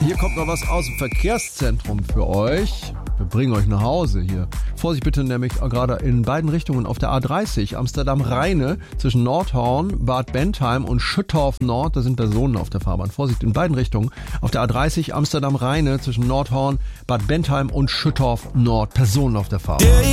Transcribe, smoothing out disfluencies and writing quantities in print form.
Hier kommt noch was aus dem Verkehrszentrum für euch. Wir bringen euch nach Hause hier. Vorsicht bitte, nämlich gerade in beiden Richtungen auf der A30 Amsterdam-Rheine zwischen Nordhorn, Bad Bentheim und Schüttorf Nord. Da sind Personen auf der Fahrbahn. Vorsicht in beiden Richtungen. Auf der A30 Amsterdam-Rheine zwischen Nordhorn, Bad Bentheim und Schüttorf Nord. Personen auf der Fahrbahn.